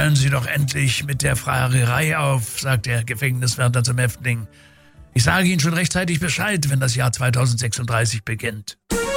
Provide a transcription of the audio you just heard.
hören Sie doch endlich mit der Fragerei auf, sagt der Gefängniswärter zum Häftling. Ich sage Ihnen schon rechtzeitig Bescheid, wenn das Jahr 2036 beginnt.